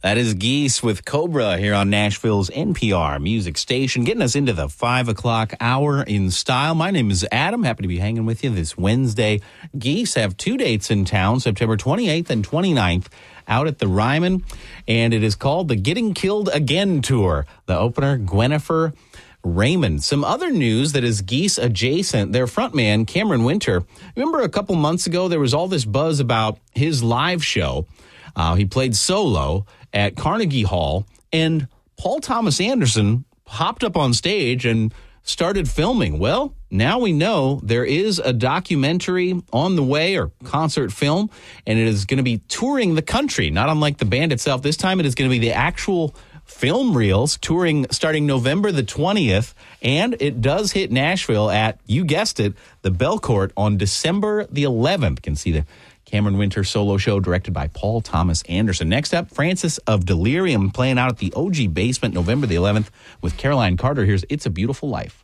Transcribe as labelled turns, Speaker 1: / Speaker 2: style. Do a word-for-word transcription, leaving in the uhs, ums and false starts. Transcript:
Speaker 1: That is Geese with Cobra here on Nashville's N P R music station, getting us into the five o'clock hour in style. My name is Adam. Happy to be hanging with you this Wednesday. Geese have two dates in town, September twenty-eighth and twenty-ninth, out at the Ryman, and it is called the Getting Killed Again Tour. The opener, Gwennifer Raymond. Some other news that is Geese adjacent. Their frontman, Cameron Winter. Remember a couple months ago, there was all this buzz about his live show. Uh, he played solo at Carnegie Hall, and Paul Thomas Anderson hopped up on stage and started filming. Well, now we know there is a documentary on the way, or concert film, and it is going to be touring the country, not unlike the band itself. This time it is going to be the actual film reels, touring starting November the twentieth, and it does hit Nashville at, you guessed it, the Belcourt on December the eleventh. You can see the Cameron Winter solo show directed by Paul Thomas Anderson. Next up, Francis of Delirium playing out at the O G Basement November the eleventh with Caroline Carter. Here's It's a Beautiful Life.